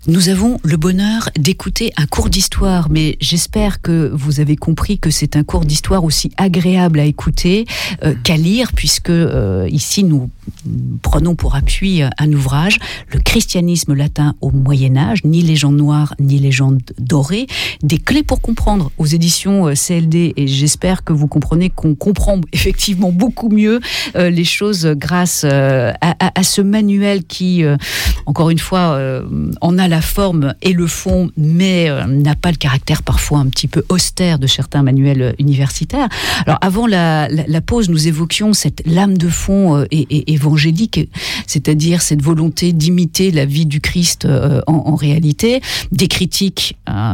Nous avons le bonheur d'écouter un cours d'histoire, mais j'espère que vous avez compris que c'est un cours d'histoire aussi agréable à écouter qu'à lire, puisque ici nous prenons pour appui un ouvrage, Le christianisme latin au Moyen-Âge, ni légende noire ni légende dorée, des clés pour comprendre, aux éditions CLD, et j'espère que vous comprenez qu'on comprend effectivement beaucoup mieux les choses grâce à ce manuel qui, encore une fois, en a la forme et le fond, mais n'a pas le caractère parfois un petit peu austère de certains manuels universitaires. Alors avant la pause, nous évoquions cette lame de fond évangélique, c'est-à-dire cette volonté d'imiter la vie du Christ en réalité, des critiques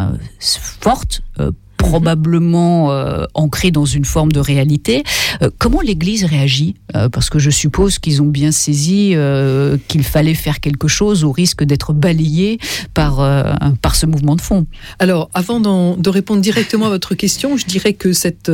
fortes, probablement ancrés dans une forme de réalité. Comment l'Église réagit ? Parce que je suppose qu'ils ont bien saisi qu'il fallait faire quelque chose au risque d'être balayé par ce mouvement de fond. Alors, avant de répondre directement à votre question, je dirais que cette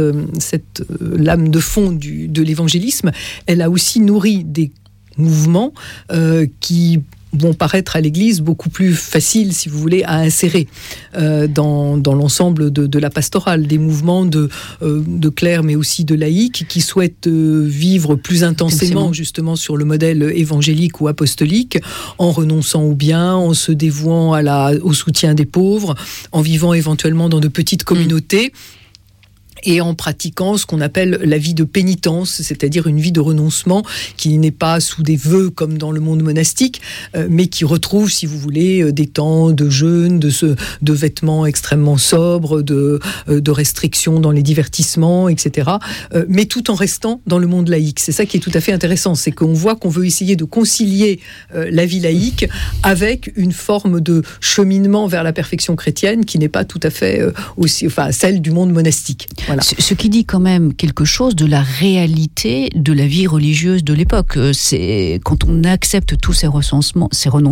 lame de fond de l'évangélisme, elle a aussi nourri des mouvements qui vont paraître à l'Église beaucoup plus faciles, si vous voulez, à insérer dans l'ensemble de la pastorale. Des mouvements de clercs, mais aussi de laïcs, qui souhaitent vivre plus intensément, justement, sur le modèle évangélique ou apostolique, en renonçant au bien, en se dévouant au soutien des pauvres, en vivant éventuellement dans de petites communautés, et en pratiquant ce qu'on appelle la vie de pénitence, c'est-à-dire une vie de renoncement qui n'est pas sous des vœux comme dans le monde monastique, mais qui retrouve, si vous voulez, des temps de jeûne, de vêtements extrêmement sobres, de restrictions dans les divertissements, etc., mais tout en restant dans le monde laïque. C'est ça qui est tout à fait intéressant, c'est qu'on voit qu'on veut essayer de concilier la vie laïque avec une forme de cheminement vers la perfection chrétienne qui n'est pas tout à fait celle du monde monastique. Voilà. Ce qui dit quand même quelque chose de la réalité de la vie religieuse de l'époque. C'est quand on accepte tous ces renoncements,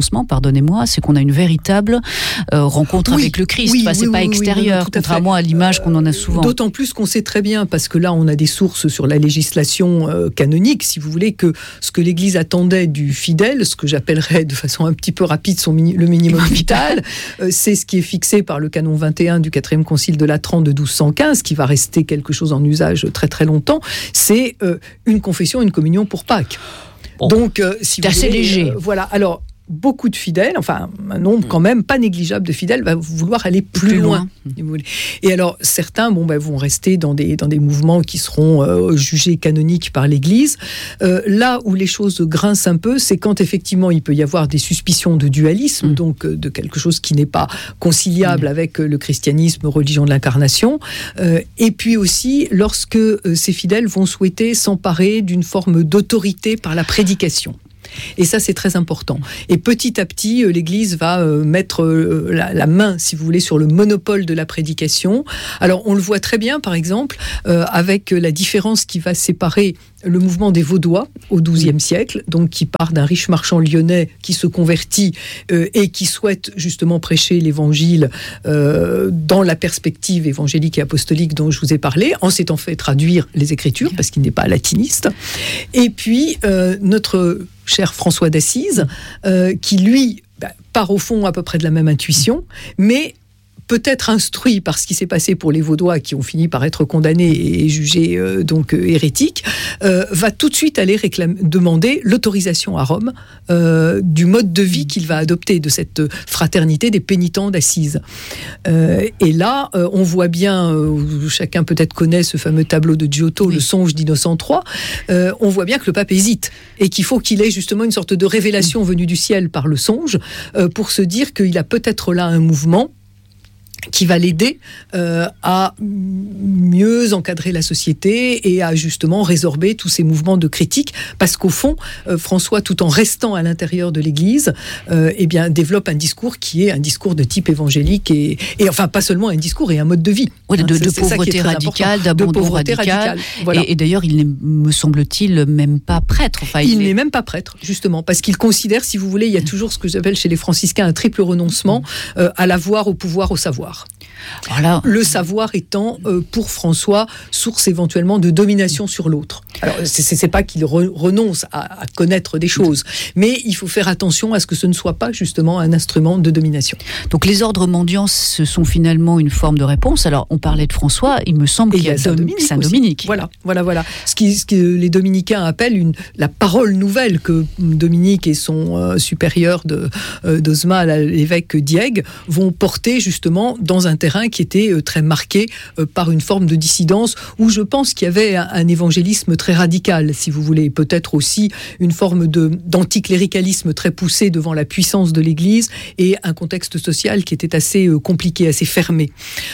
c'est qu'on a une véritable rencontre avec le Christ. C'est pas extérieur, contrairement à l'image qu'on en a souvent. D'autant plus qu'on sait très bien, parce que là on a des sources sur la législation canonique, si vous voulez, que ce que l'Église attendait du fidèle, ce que j'appellerais de façon un petit peu rapide le minimum vital, c'est ce qui est fixé par le canon 21 du 4e concile de Latran de 1215, qui va rester quelque chose en usage très très longtemps, c'est une confession, une communion pour Pâques. Bon, donc, si c'est vous assez voulez, léger. Voilà. Alors, beaucoup de fidèles, enfin un nombre quand même pas négligeable de fidèles, va vouloir aller plus loin. Et alors certains vont rester dans des mouvements qui seront jugés canoniques par l'Église. Là où les choses grincent un peu, c'est quand effectivement il peut y avoir des suspicions de dualisme, donc de quelque chose qui n'est pas conciliable avec le christianisme, religion de l'incarnation, et puis aussi lorsque ces fidèles vont souhaiter s'emparer d'une forme d'autorité par la prédication. Et ça, c'est très important. Et petit à petit, l'Église va mettre la main, si vous voulez, sur le monopole de la prédication. Alors, on le voit très bien, par exemple, avec la différence qui va séparer le mouvement des Vaudois au XIIe siècle, donc qui part d'un riche marchand lyonnais qui se convertit et qui souhaite justement prêcher l'Évangile dans la perspective évangélique et apostolique dont je vous ai parlé, en s'étant fait traduire les Écritures, parce qu'il n'est pas latiniste. Et puis, notre cher François d'Assise, qui lui part au fond à peu près de la même intuition, mais peut-être instruit par ce qui s'est passé pour les Vaudois qui ont fini par être condamnés et jugés hérétiques, va tout de suite aller demander l'autorisation à Rome du mode de vie qu'il va adopter, de cette fraternité des pénitents d'Assise. Et là, on voit bien, chacun peut-être connaît ce fameux tableau de Giotto, le songe d'Innocent III, on voit bien que le pape hésite et qu'il faut qu'il ait justement une sorte de révélation venue du ciel par le songe pour se dire qu'il a peut-être là un mouvement qui va l'aider à mieux encadrer la société et à justement résorber tous ces mouvements de critique, parce qu'au fond, François, tout en restant à l'intérieur de l'Église, développe un discours qui est un discours de type évangélique et enfin pas seulement un discours et un mode de vie. Oui, de pauvreté radicale, d'abandon radical. Voilà. Et d'ailleurs, il n'est, me semble-t-il, même pas prêtre. Enfin, il n'est même pas prêtre, justement, parce qu'il considère, si vous voulez, il y a toujours ce que j'appelle chez les franciscains un triple renoncement, à l'avoir, au pouvoir, au savoir. Voilà. Le savoir étant, pour François, source éventuellement de domination sur l'autre. Alors, c'est pas qu'il renonce à connaître des choses, mais il faut faire attention à ce que ce ne soit pas justement un instrument de domination. Donc les ordres mendiants, ce sont finalement une forme de réponse. Alors, on parlait de François, il me semble qu'il y a Saint-Dominique. Voilà. Ce que les dominicains appellent la parole nouvelle que Dominique et son supérieur d'Osma, l'évêque Diègue, vont porter justement dans un terrain qui était très marqué par une forme de dissidence, où je pense qu'il y avait un évangélisme très radical, si vous voulez, peut-être aussi une forme d'anticléricalisme très poussé devant la puissance de l'Église et un contexte social qui était assez compliqué, assez fermé.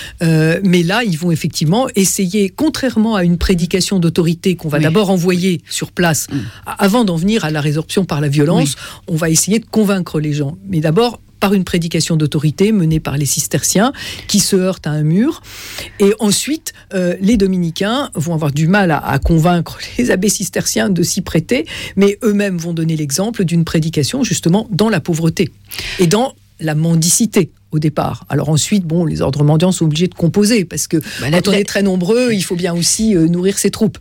Mais là, ils vont effectivement essayer, contrairement à une prédication d'autorité qu'on va d'abord envoyer sur place, avant d'en venir à la résorption par la violence, on va essayer de convaincre les gens. Mais d'abord, par une prédication d'autorité menée par les cisterciens qui se heurtent à un mur. Et ensuite, les dominicains vont avoir du mal à convaincre les abbés cisterciens de s'y prêter, mais eux-mêmes vont donner l'exemple d'une prédication justement dans la pauvreté et dans la mendicité au départ. Alors ensuite, les ordres mendiants sont obligés de composer parce que quand on est très nombreux, il faut bien aussi nourrir ses troupes.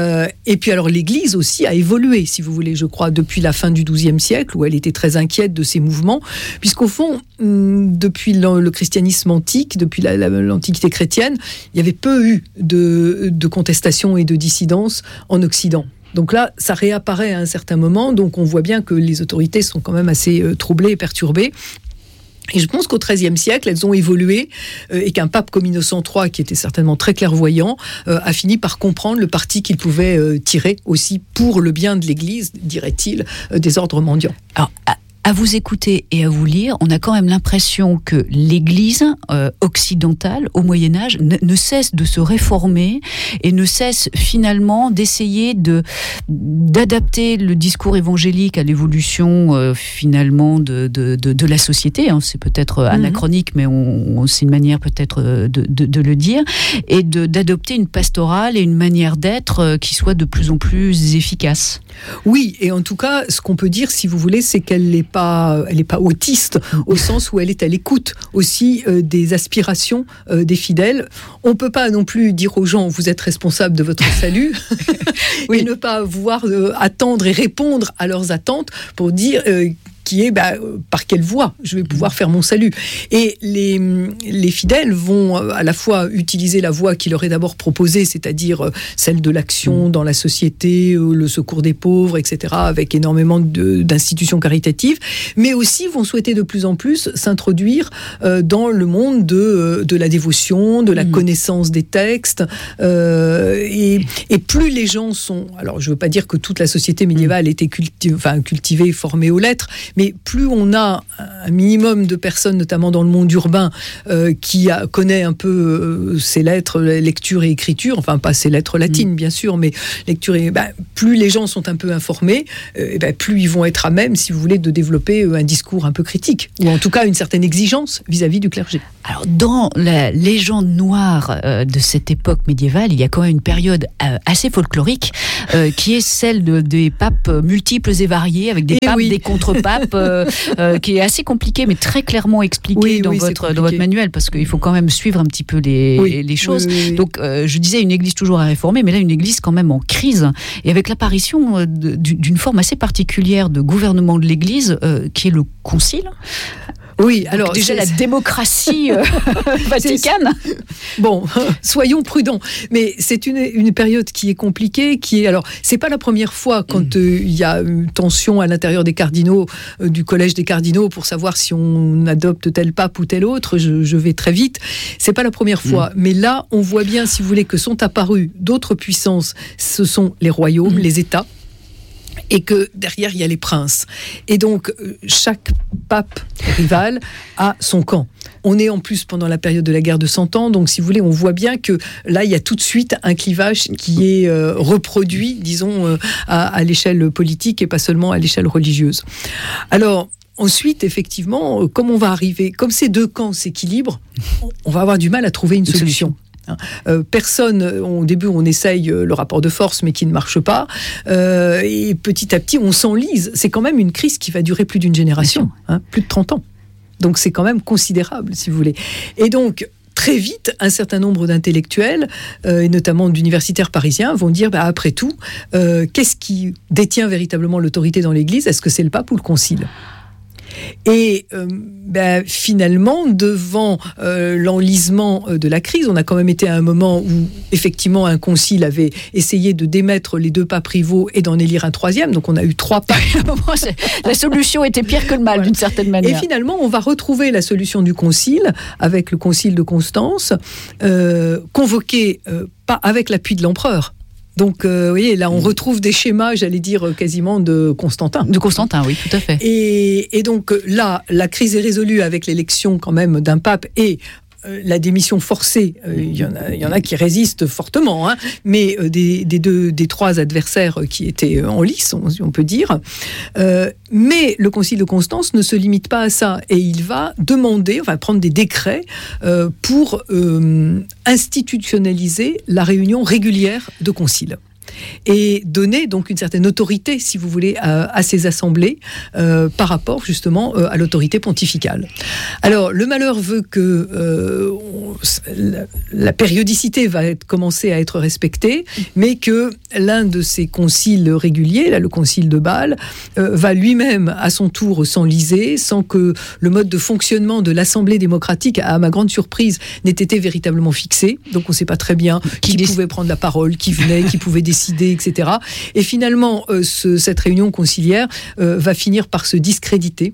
Et puis alors l'Église aussi a évolué, si vous voulez, je crois, depuis la fin du XIIe siècle, où elle était très inquiète de ces mouvements, puisqu'au fond, depuis le christianisme antique, depuis l'Antiquité chrétienne, il y avait peu eu de contestation et de dissidence en Occident. Donc là, ça réapparaît à un certain moment, donc on voit bien que les autorités sont quand même assez troublées et perturbées. Et je pense qu'au XIIIe siècle, elles ont évolué et qu'un pape comme Innocent III, qui était certainement très clairvoyant, a fini par comprendre le parti qu'il pouvait tirer aussi pour le bien de l'Église, dirait-il, des ordres mendiants. Alors, à vous écouter et à vous lire, on a quand même l'impression que l'Église occidentale, au Moyen-Âge, ne cesse de se réformer et ne cesse finalement d'essayer d'adapter le discours évangélique à l'évolution finalement de la société. C'est peut-être anachronique, mais c'est une manière peut-être de le dire, et d'adopter une pastorale et une manière d'être qui soit de plus en plus efficace. Oui, et en tout cas, ce qu'on peut dire, si vous voulez, c'est qu'elle n'est pas autiste, au sens où elle est à l'écoute aussi des aspirations des fidèles. On ne peut pas non plus dire aux gens, vous êtes responsable de votre salut, et ne pas pouvoir attendre et répondre à leurs attentes pour dire... qui est par quelle voie je vais pouvoir faire mon salut. Et les fidèles vont à la fois utiliser la voie qui leur est d'abord proposée, c'est-à-dire celle de l'action dans la société, le secours des pauvres, etc., avec énormément d'institutions caritatives, mais aussi vont souhaiter de plus en plus s'introduire dans le monde de la dévotion, de la connaissance des textes, et plus les gens sont... Alors, je ne veux pas dire que toute la société médiévale était cultivée, formée aux lettres, mais plus on a un minimum de personnes, notamment dans le monde urbain, qui connaît un peu ces lettres, lecture et écriture, enfin pas ces lettres latines bien sûr, mais lecture et plus les gens sont un peu informés, plus ils vont être à même, si vous voulez, de développer un discours un peu critique, ou en tout cas une certaine exigence vis-à-vis du clergé. Alors dans la légende noire de cette époque médiévale, il y a quand même une période assez folklorique qui est celle des papes multiples et variés, avec des papes, des contre-papes, qui est assez compliqué, mais très clairement expliqué dans votre manuel, parce qu'il faut quand même suivre un petit peu les choses. Donc, je disais une église toujours à réformer, mais là, une église quand même en crise, et avec l'apparition d'une forme assez particulière de gouvernement de l'église, qui est le concile. Oui, alors donc déjà la démocratie vaticane. Bon, soyons prudents. Mais c'est une période qui est compliquée, alors c'est pas la première fois quand il y a une tension à l'intérieur des cardinaux, du collège des cardinaux, pour savoir si on adopte tel pape ou tel autre. Je vais très vite. C'est pas la première fois, mais là on voit bien, si vous voulez, que sont apparues d'autres puissances. Ce sont les royaumes, les États. Et que derrière, il y a les princes. Et donc, chaque pape rival a son camp. On est en plus pendant la période de la guerre de 100 ans, donc si vous voulez, on voit bien que là, il y a tout de suite un clivage qui est reproduit, disons, à l'échelle politique et pas seulement à l'échelle religieuse. Alors, ensuite, effectivement, comme ces deux camps s'équilibrent, on va avoir du mal à trouver une solution. Personne, au début on essaye le rapport de force mais qui ne marche pas, et petit à petit on s'enlise. C'est quand même une crise qui va durer plus d'une génération, plus de 30 ans, donc c'est quand même considérable, si vous voulez. Et donc très vite, un certain nombre d'intellectuels, et notamment d'universitaires parisiens, vont dire, après tout, qu'est-ce qui détient véritablement l'autorité dans l'Église ? Est-ce que c'est le pape ou le concile ? Et finalement, devant l'enlisement de la crise, on a quand même été à un moment où effectivement un concile avait essayé de démettre les 2 papes rivaux et d'en élire un 3e, donc on a eu 3 papes. La solution était pire que le mal, d'une certaine manière. Et finalement, on va retrouver la solution du concile avec le concile de Constance, convoqué pas avec l'appui de l'empereur. Donc, vous voyez, là, on retrouve des schémas, j'allais dire, quasiment de Constantin. De Constantin, oui, tout à fait. Et donc, là, la crise est résolue avec l'élection, quand même, d'un pape et la démission forcée. Il y en a qui résistent fortement, hein, mais des 3 adversaires qui étaient en lice, on peut dire. Mais le concile de Constance ne se limite pas à ça, et il va prendre des décrets pour institutionnaliser la réunion régulière de concile. Et donner donc une certaine autorité, si vous voulez, à ces assemblées par rapport justement à l'autorité pontificale. Alors, le malheur veut que la périodicité va commencer à être respectée, mais que l'un de ces conciles réguliers, là, le concile de Bâle, va lui-même à son tour s'enliser, sans que le mode de fonctionnement de l'Assemblée démocratique, à ma grande surprise, n'ait été véritablement fixé. Donc on ne sait pas très bien qui pouvait prendre la parole, qui venait, qui pouvait décider, etc. Et finalement, cette réunion conciliaire va finir par se discréditer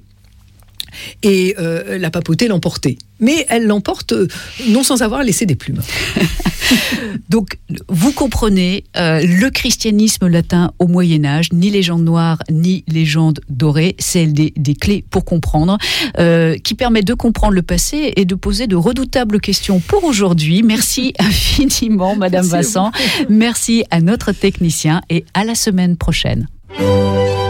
et la papauté l'emporter. Mais elle l'emporte non sans avoir laissé des plumes. Donc, vous comprenez, le christianisme latin au Moyen-Âge, ni légende noire, ni légende dorée, c'est des clés pour comprendre, qui permettent de comprendre le passé et de poser de redoutables questions pour aujourd'hui. Merci infiniment, Madame Vincent. Merci à notre technicien et à la semaine prochaine.